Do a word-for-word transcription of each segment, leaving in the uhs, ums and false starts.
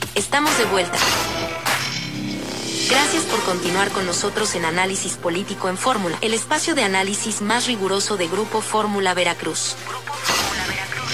Estamos de vuelta. Gracias por continuar con nosotros en Análisis Político en Fórmula, el espacio de análisis más riguroso de Grupo Fórmula Veracruz. Grupo Fórmula Veracruz.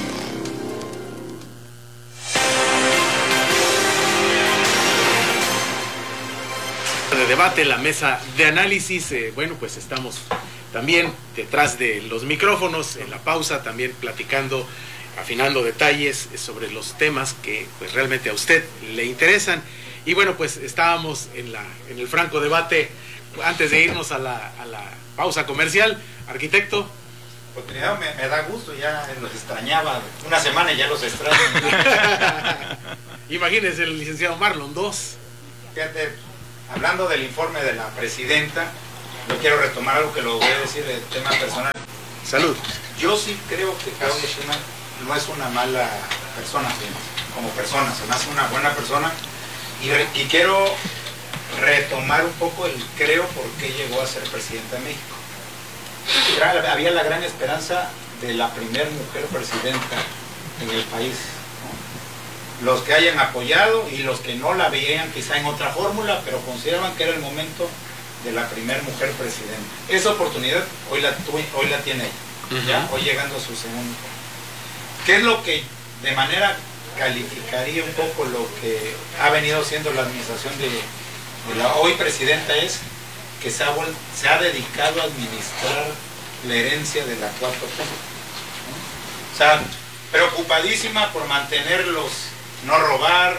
De debate, la mesa de análisis, eh, bueno, pues estamos también detrás de los micrófonos, en la pausa, también platicando, afinando detalles sobre los temas que pues realmente a usted le interesan. Y bueno, pues estábamos en, la, en el franco debate antes de irnos a la, a la pausa comercial. Arquitecto. Pues primero me, me da gusto, ya los extrañaba, una semana y ya los extraño. Imagínense el licenciado Marlon, dos. Fíjate, hablando del informe de la presidenta, yo quiero retomar algo que lo voy a decir del tema personal. Salud. Yo sí creo que Claudia Sheinbaum no es una mala persona, como persona, se me hace una buena persona. Y, re, y quiero retomar un poco el creo por qué llegó a ser presidenta de México. Era, había la gran esperanza de la primer mujer presidenta en el país, ¿no? Los que hayan apoyado y los que no la veían quizá en otra fórmula, pero consideraban que era el momento de la primer mujer presidenta. Esa oportunidad hoy la, hoy la tiene ella, uh-huh. ¿Ya? Hoy llegando a su segundo. ¿Qué es lo que de manera calificaría un poco lo que ha venido siendo la administración de, de la hoy presidenta? Es que se ha, se ha dedicado a administrar la herencia de la cuatro T, ¿no? O sea, preocupadísima por mantenerlos, no robar,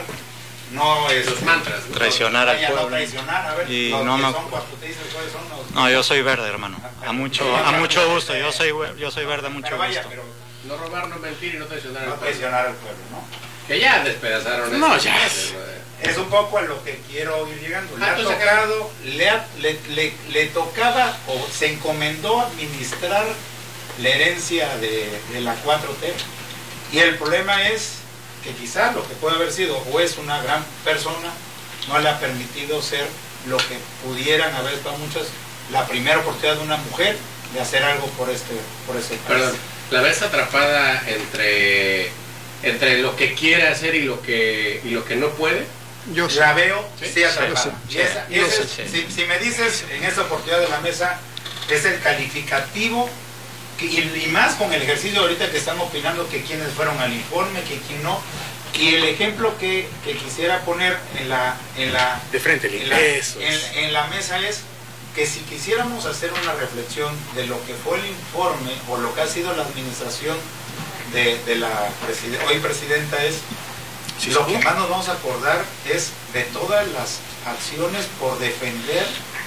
no es, los mantras, ¿no? Traicionar al pueblo. No traicionar, a ver, y los no que me... son cuatro T, ¿cuáles son los... No, yo soy verde, hermano. A mucho, a mucho gusto, yo soy, yo soy verde, a mucho pero vaya, gusto. Pero no robar, no mentir y no traicionar no al pueblo. traicionar al pueblo, ¿no? Que ya despedazaron. No, eso, ya. Es, es un poco a lo que quiero ir llegando. Le ah, ha tocado, le, ha, le, le, le tocaba o se encomendó administrar la herencia de, de la cuatro T. Y el problema es que quizás lo que puede haber sido o es una gran persona, no le ha permitido ser lo que pudieran haber para muchas, la primera oportunidad de una mujer de hacer algo por este, por ese país. Perdón, ¿la ves atrapada entre, entre lo que quiere hacer y lo que, y lo que no puede? Yo la veo, sí, sí atrapada. Sí, y esa, sí, ese, sí, sí. Si, si me dices en esa oportunidad de la mesa, es el calificativo, que, y, y más con el ejercicio ahorita que están opinando que quienes fueron al informe, que quién no, y el ejemplo que, que quisiera poner en la, en la, de frente, en la, eso es. en, en la mesa es que si quisiéramos hacer una reflexión de lo que fue el informe o lo que ha sido la administración de, de la preside, hoy presidenta es, sí, lo que más nos vamos a acordar es de todas las acciones por defender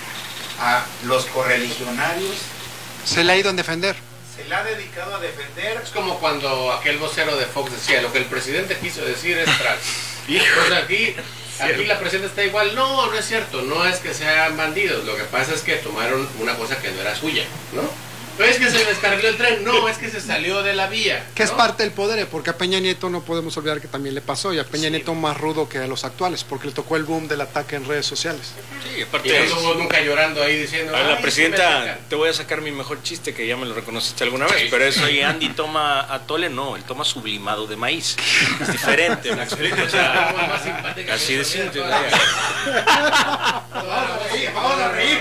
a los correligionarios. Se le ha ido a defender. Se le ha dedicado a defender. Es como cuando aquel vocero de Fox decía, lo que el presidente quiso decir es tras. Pues aquí, aquí la presidenta está igual. No, no es cierto, no es que sean bandidos, lo que pasa es que tomaron una cosa que no era suya, ¿no? No es que se descarriló el tren, no, es que se salió de la vía. Que ¿no? es parte del poder, porque a Peña Nieto no podemos olvidar que también le pasó, y a Peña sí. Nieto más rudo que a los actuales, porque le tocó el boom del ataque en redes sociales. Sí, aparte y no estuvo nunca llorando ahí diciendo... A la presidenta, te voy a sacar mi mejor chiste, que ya me lo reconociste alguna vez, sí, pero eso, y Andy toma atole, no, él toma sublimado de maíz. Es diferente, ¿me explico? O sea, así de simple. Vamos a reír.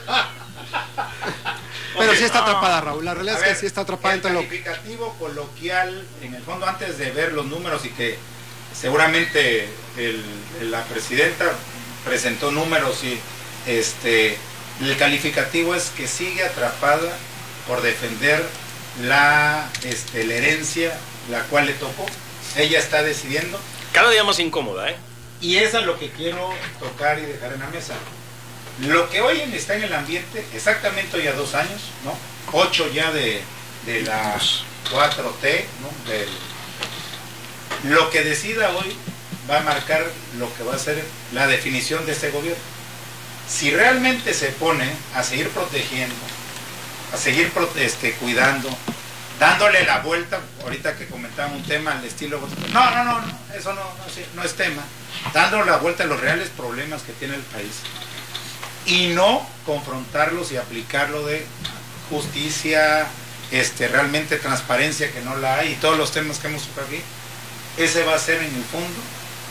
Pero sí está atrapada, Raúl. La realidad a es ver, que sí está atrapada el entre lo calificativo coloquial, en el fondo, antes de ver los números y que seguramente el, la presidenta presentó números y este el calificativo es que sigue atrapada por defender la, este, la herencia la cual le tocó. Ella está decidiendo. Cada día más incómoda, ¿eh? Y eso es lo que quiero tocar y dejar en la mesa. Lo que hoy está en el ambiente, exactamente hoy a dos años, ¿no? Ocho ya de, de la cuatro T, ¿no? Del, lo que decida hoy va a marcar lo que va a ser la definición de este gobierno. Si realmente se pone a seguir protegiendo, a seguir este, cuidando, dándole la vuelta, ahorita que comentaba un tema al estilo, no, no, no, no eso no, no, sí, no es tema, dando la vuelta a los reales problemas que tiene el país y no confrontarlos y aplicarlo de justicia, este, realmente transparencia que no la hay y todos los temas que hemos tocado aquí, ese va a ser en el fondo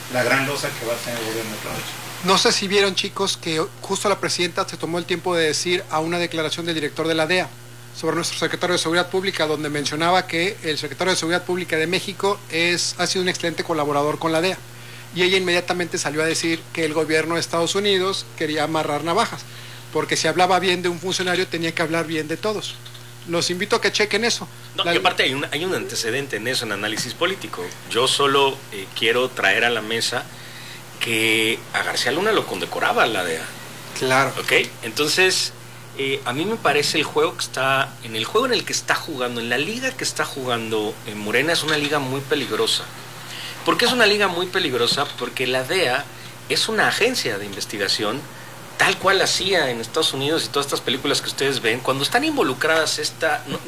la gran losa que va a tener el gobierno de Claudia. No sé si vieron, chicos, que justo la presidenta se tomó el tiempo de decir a una declaración del director de la D E A sobre nuestro secretario de Seguridad Pública, donde mencionaba que el secretario de Seguridad Pública de México es, ha sido un excelente colaborador con la D E A. Y ella inmediatamente salió a decir que el gobierno de Estados Unidos quería amarrar navajas, porque si hablaba bien de un funcionario tenía que hablar bien de todos. Los invito a que chequen eso. No, La... y aparte hay un, hay un antecedente en eso, en análisis político. Yo solo eh, quiero traer a la mesa que a García Luna lo condecoraba la D E A. Claro. ¿Ok? Entonces, eh, a mí me parece el juego que está, en el juego en el que está jugando, en la liga que está jugando en Morena, es una liga muy peligrosa. ¿Por qué es una liga muy peligrosa? Porque la D E A es una agencia de investigación, tal cual hacía en Estados Unidos y todas estas películas que ustedes ven, cuando están involucradas esta... No,